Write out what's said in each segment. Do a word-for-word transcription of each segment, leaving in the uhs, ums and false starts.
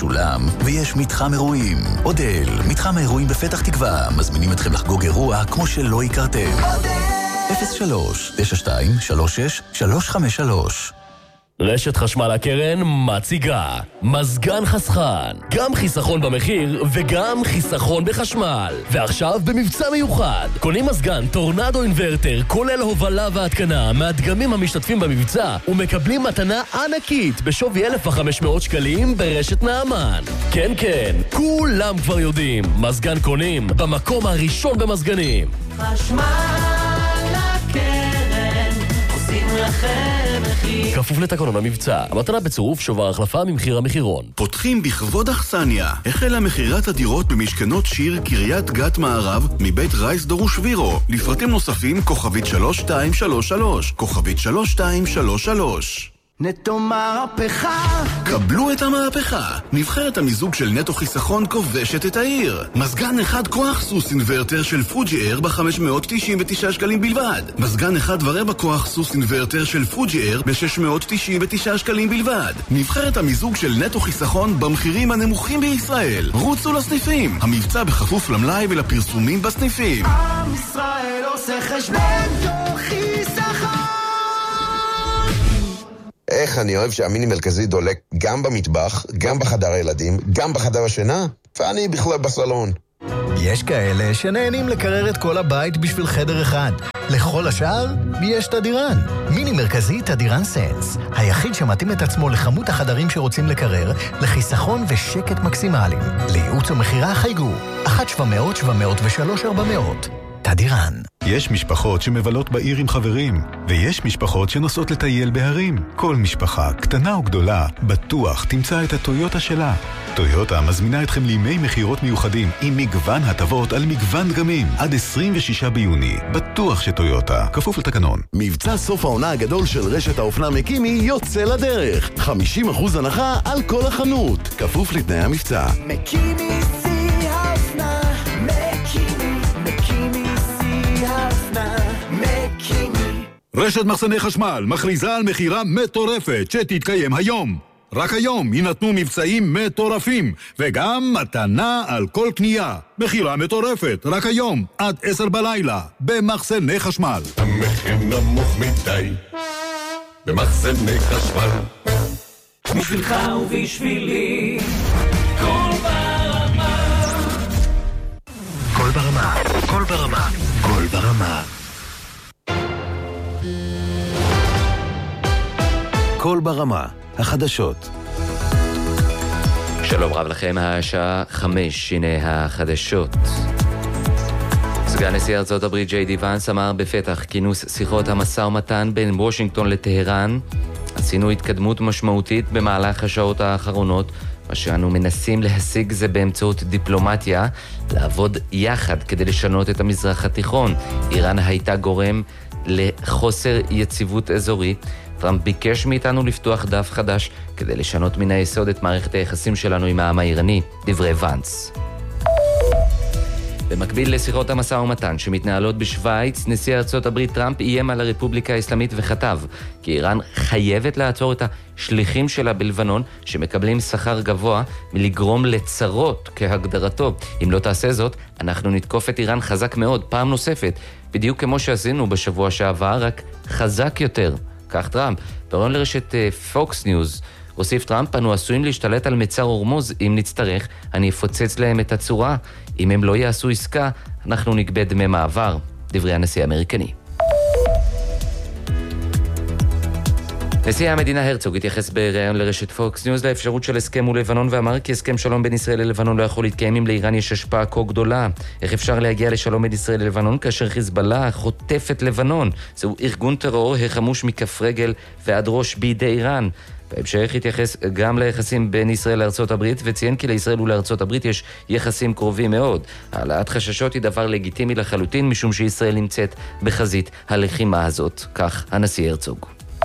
משולם, ויש מתחם אירועים. אודל, מתחם האירועים בפתח תקווה, מזמינים אתכם לחגוג אירוע כמו שלא הכרתם. אודל! אפס שלוש תשע שתיים שלוש שש שלוש חמש שלוש. רשת חשמל הקרן מציגה מזגן חסכן, גם חיסכון במחיר וגם חיסכון בחשמל. ועכשיו במבצע מיוחד, קונים מזגן טורנדו אינברטר כולל הובלה והתקנה מהדגמים המשתתפים במבצע ומקבלים מתנה ענקית בשווי אלף וחמש מאות שקלים ברשת נעמן. כן כן, כולם כבר יודעים, מזגן קונים במקום הראשון במזגנים. חשמל הקרן עושים לכם מחיר, כפוף לתקנון המבצע. המתנה בצירוף שובר החלפה ממחיר המחירון. פותחים בכבוד אכסניה. החלה מחירת הדירות במשכנות שיר קריית גת מערב מבית רייס דורושבירו. לפרטים נוספים כוכבית שלוש שתיים שלוש שלוש, כוכבית שלוש שתיים שלוש שלוש. נטו מהפכה, קבלו את המהפכה. נבחרת המיזוג של נטו חיסכון כובשת את העיר. מזגן אחד כוח סוס אינברטר של פוג'י אר ב-חמש מאות תשעים ותשעה שקלים בלבד. מזגן אחד ורבע כוח סוס אינברטר של פוג'י אר ב-שש מאות תשעים ותשעה שקלים בלבד. נבחרת המיזוג של נטו חיסכון במחירים הנמוכים בישראל. רוצו לסניפים. המבצע בכפוף למלאי ולפרסומים בסניפים. עם ישראל עושה חשבון חיסכון. איך אני אוהב שהמיני מרכזי דולק גם במטבח, גם בחדר הילדים, גם בחדר השינה, ואני בכלל בסלון. יש כאלה שנהנים לקרר את כל הבית בשביל חדר אחד. לכל השאר יש תדירן. מיני מרכזי תדירן סנס, היחיד שמתאים את עצמו לכמות החדרים שרוצים לקרר, לחיסכון ושקט מקסימליים. לייעוץ ומחירה חייגו אחת שבע מאות שבע מאות ושלוש ארבע מאות. תדירן. יש משפחות שמבלות בעיר עם חברים, ויש משפחות שנוסעות לטייל בהרים. כל משפחה, קטנה או גדולה, בטוח תמצא את הטויוטה שלה. טויוטה מזמינה אתכם לימי מחירות מיוחדים עם מגוון הטבות על מגוון דגמים עד עשרים ושישה ביוני. בטוח שטויוטה, כפוף לתקנון. מבצע סוף העונה הגדול של רשת האופנה מקימי יוצא לדרך. חמישים אחוז הנחה על כל החנות, כפוף לתנאי המבצע. מקימי סי האופנה, מקימי, מקימי סי האופנה, מקימי. רשת מחסני חשמל מכריזה על מחירה מטורפת שתתקיים היום. רק היום יינתנו מבצעים מטורפים, וגם מתנה על כל קנייה. מחירה מטורפת, רק היום, עד עשר בלילה, במחסני חשמל. המחיר נמוך מדי, במחסני חשמל. בשבילך ובשבילי, כל ברמה. כל ברמה, כל ברמה, כל ברמה. כל ברמה. החדשות. שלום רב לכם, השעה חמש, הנה החדשות. סגן נשיא ארצות הברית ג'יי די ואנס אמר בפתח כינוס שיחות המשא ומתן בין וושינגטון לטהרן: עשינו התקדמות משמעותית במהלך השעות האחרונות, מה שאנו מנסים להשיג זה באמצעות דיפלומטיה, לעבוד יחד כדי לשנות את המזרח התיכון. איראן הייתה גורם לחוסר יציבות אזורי. טראמפ ביקש מאיתנו לפתוח דף חדש כדי לשנות מן היסוד את מערכת היחסים שלנו עם העם האיראני, דברי ואנס. במקביל לשיחות המשא ומתן שמתנהלות בשוויץ, נשיא ארצות הברית טראמפ איים על הרפובליקה האסלאמית וכתב כי איראן חייבת לעצור את השליחים שלה בלבנון שמקבלים שכר גבוה מלגרום לצרות כהגדרתו. אם לא תעשה זאת, אנחנו נתקוף את איראן חזק מאוד פעם נוספת, בדיוק כמו שעשינו בשבוע שעבר, רק חזק יותר. כך טראמפ. בראיון לרשת פוקס ניוז הוסיף טראמפ: אנו עשויים להשתלט על מצר הורמוז אם נצטרך, אני אפוצץ להם את הצורה. אם הם לא יעשו עסקה, אנחנו נגבה דמי מעבר. דברי הנשיא האמריקני. נשיא המדינה הרצוג התייחס בראיון לרשת פוקס ניוז לאפשרות של הסכם מול לבנון, ואמר כי הסכם שלום בין ישראל ללבנון לא יכול להתקיים אם לאיראן יש השפעה כה גדולה. איך אפשר להגיע לשלום בין ישראל ללבנון כאשר חיזבאללה חוטף את לבנון? זהו ארגון טרור החמוש מכף רגל ועד ראש בידי איראן. בהמשך התייחס גם ליחסים בין ישראל לארצות הברית, וציין כי לישראל ולארצות הברית יש יחסים קרובים מאוד. העלאת חששות היא דבר לגיטימי לחלוטין, משום שישראל נמצאת בחזית הלחימה הזאת. כך הנשיא הרצוג.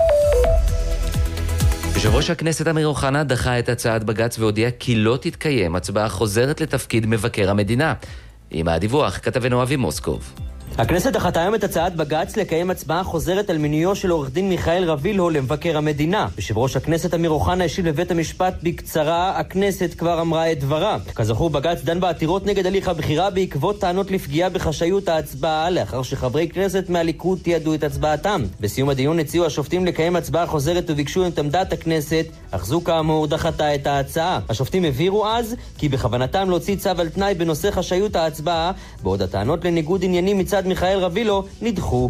יושב ראש הכנסת אמיר אוחנה דחה את הצעת בג"ץ והודיע כי לא תתקיים הצבעה חוזרת לתפקיד מבקר המדינה. עם הדיווח כתבנו אבי מוסקוב. הכנסת דחתה היום את הצעת בג"ץ לקיים הצבעה חוזרת על מינויו של עורך דין מיכאל רבילו למבקר המדינה. יושב ראש הכנסת אמיר אוחנה השיב לבית המשפט בקצרה, הכנסת כבר אמרה את דברה. כזכור, בג"ץ דן בעתירות נגד הליך הבחירה בעקבות טענות לפגיעה בחשאיות ההצבעה, לאחר שחברי כנסת מהליכוד תיעדו את הצבעתם. בסיום הדיון הציעו השופטים לקיים הצבעה חוזרת וביקשו את עמדת הכנסת, אך זו כאמור דחתה את ההצעה. השופטים הבהירו אז כי בכוונתם להוציא צו על תנאי בנושא חשאיות ההצבעה, בעוד הטענות לניגוד עניינים מצד מיכאל רבילו נדחו.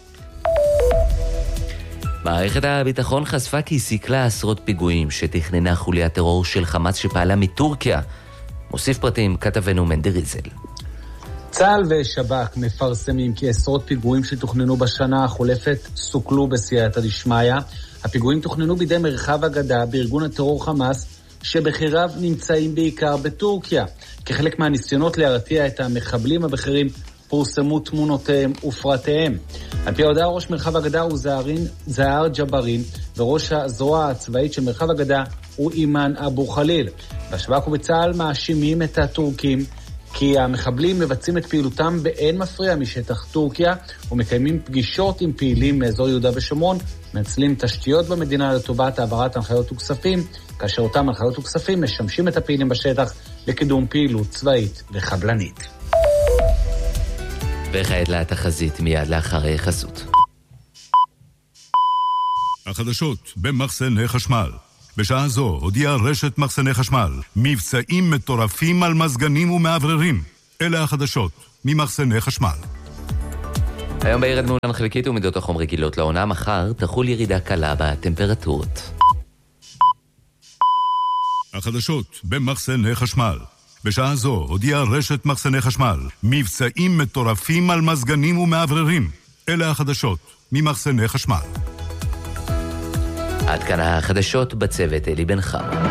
מערכת הביטחון חשפה כי סיכלה עשרות פיגועים שתכננה חוליית טרור של חמאס שפעלה מטורקיה. מוסיף פרטים כתבנו מנדי ריזל. צה"ל ושב"כ מפרסמים כי עשרות פיגועים שתוכננו בשנה החולפת סוכלו בסייעתא דשמיא. הפיגועים תוכננו בידי מרחב הגדה בארגון הטרור חמאס, שבחיריו נמצאים בעיקר בטורקיה. כחלק מהניסיונות להרתיע את המחבלים הבכירים פורסמו תמונותיהם ופרטיהם. על פי ההודעה, ראש מרחב הגדה הוא זהר ג'ברין, וראש הזרוע הצבאית של מרחב הגדה הוא אימן אבו חליל. בשב"כ ובצה"ל מאשימים את הטורקים כי המחבלים מבצעים את פעילותם באין מפריע משטח טורקיה ומקיימים פגישות עם פעילים מאזור יהודה ושומרון, מנצלים תשתיות במדינה לטובת העברת הנחיות וכספים, כאשר אותם הנחיות וכספים משמשים את הפעילים בשטח לקידום פעילות צבאית וחבלנית. וכעת לתחזית מיד לאחר חסות. החדשות במחסני חשמל. בשעה זו הודיעה רשת מחסני חשמל מבצעים מטורפים על מזגנים ומעבררים. אלה החדשות ממחסני חשמל. היום בערב מעונן חלקית ומידות החום רגילות לעונה. מחר תחול ירידה קלה בטמפרטורות. החדשות במחסני חשמל. בשעה זו הודיעה רשת מחסני חשמל מבצעים מטורפים על מזגנים ומעבררים. אלה החדשות ממחסני חשמל. עד כאן החדשות, בצוות אלי בן חם.